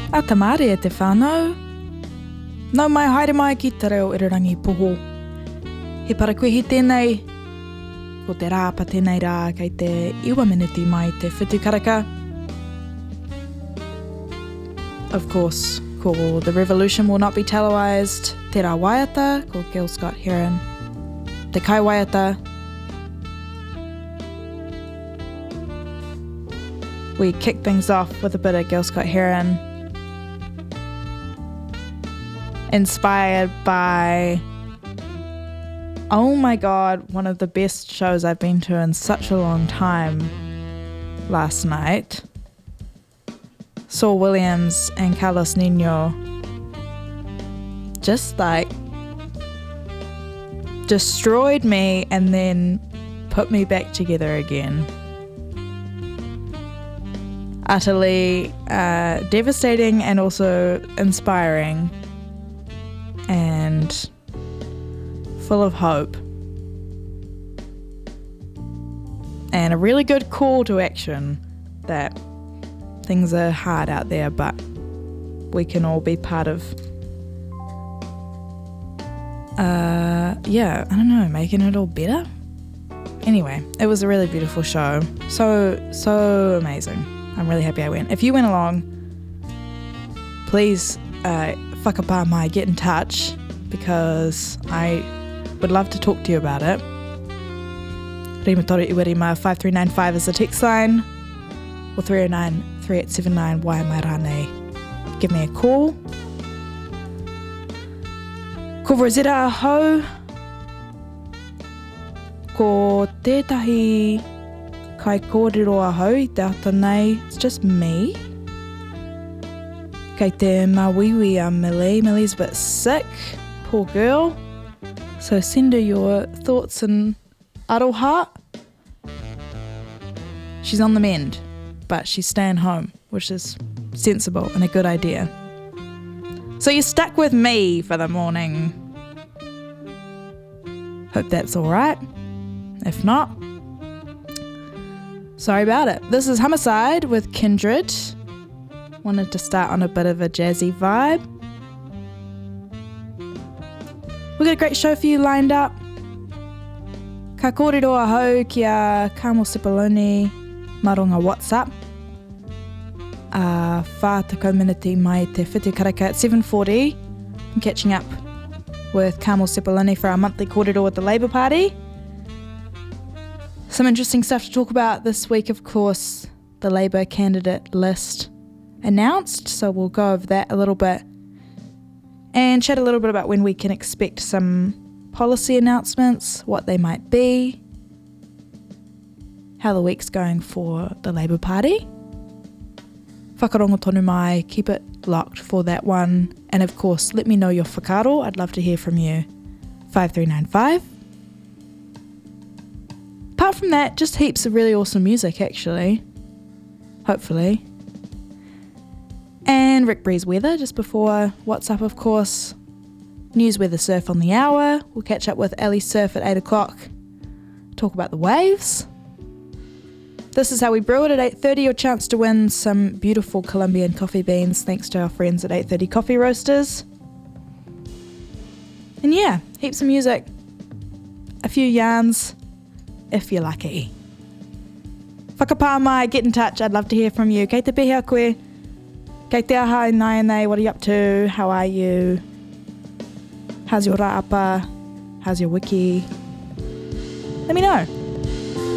A tamare e te whānau. Nau mai haere mai ki te reo irirangi poho. He parakuihi tēnei, ko te rāpa tēnei rā kei te iwa minuti mai te whitu karaka. Of course, ko The Revolution will not be televised. Te rā waiata, ko Gil Scott-Heron. Te kai waiata. We kick things off with a bit of Gil Scott-Heron. Inspired by, oh my god, one of the best shows I've been to in such a long time last night. Saul Williams and Carlos Nino just like destroyed me and then put me back together again. Utterly devastating and also inspiring and full of hope. And a really good call to action that things are hard out there, but we can all be part of, making it all better. Anyway, it was a really beautiful show. So amazing. I'm really happy I went. If you went along, please whakapā mai, get in touch, because I would love to talk to you about it. Rimatoru Iwarima 5395 is the text line, or 309-3879 Waimai Rānei. Give me a call. Ko Rosetta ahau. Ko tētahi kai kōrero ahau I te ata nei. It's just me. Kei te mawiwi a Millie. Millie's a bit sick. Poor girl. So send her your thoughts and aroha. She's on the mend, but she's staying home, which is sensible and a good idea. So you're stuck with me for the morning. Hope that's alright. If not, sorry about it. This is Homicide with Kindred. Wanted to start on a bit of a jazzy vibe. We've got a great show for you lined up. Ka kōrero ahau ki a Carmel Cipollone maronga WhatsApp. Whātako minute mai te whitu karaka at 7:40. I'm catching up with Carmel Cipollone for our monthly kōrero with the Labour Party. Some interesting stuff to talk about this week, of course. The Labour candidate list announced, so we'll go over that a little bit and chat a little bit about when we can expect some policy announcements, what they might be, how the week's going for the Labour Party. Whakarongo tonu mai, keep it locked for that one. And of course, let me know your whakaaro. I'd love to hear from you. 5395. Apart from that, just heaps of really awesome music, actually. Hopefully. And Rick Bree's weather just before WhatsApp, of course. News, weather, surf on the hour. We'll catch up with Ali Surf at 8 o'clock. Talk about the waves. This is how we brew it at 8:30. Your chance to win some beautiful Colombian coffee beans thanks to our friends at 8:30 Coffee Roasters. And yeah, heaps of music. A few yarns, if you're lucky. Whakapā mai, get in touch. I'd love to hear from you. Kei te pihea koe. Kei te aha nai nei, what are you up to? How are you? How's your rāpa? How's your wiki? Let me know.